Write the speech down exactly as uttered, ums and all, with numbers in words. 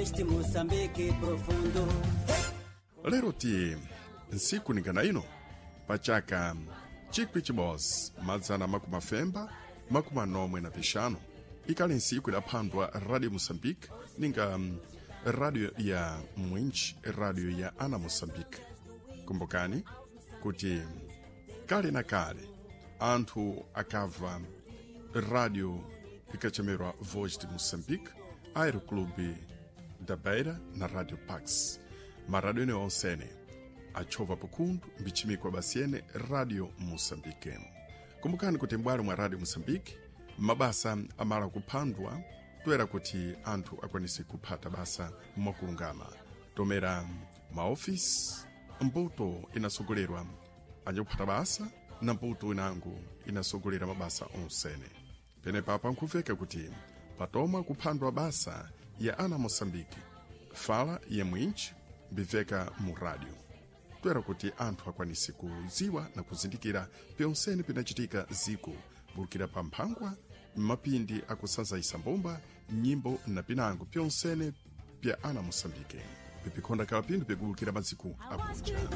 Voz de Moçambique profundo. Lero ti nsiku ningana ino pachaka chikwi chibos mazana makumafemba makumanomwe na pishano ikali nsiku idaphandwa Radio Moçambique ninga um, radio ya Mwinchi, radio ya Ana Moçambique. Kumbukani kuti kale na kale anthu akava radio ikachemerwa Voz de Moçambique, Aero Clube da Beira na Radio Pax. Maradio ene onsene achova pukundu mbichimikwa basiene Radio Moçambique. Kumbukani kuti mbwalo mwa Radio Moçambique mabasa amala kuphandwa toera kuti anthu akwanise kuphata basa mwakulungama. Tomera maofisi mbuto inasogolerwa anyakuphata basa na mbuto inangu inasogolera mabasa onsene. Pene papa nkuveka kuti patoma kuphandwa basa ya Ana Moçambique, fala ya Mwinchi biveka mu radio. Toera kuti anthu akwanise kuziwa na kuzindikira pyonsene pinachitika ziko bulukira pamphangwa mapindi akusanza isambomba nyimbo na pinango pyonsene pya Ana Moçambique. Pipikonda kala pindu pegulukira maziku akunja.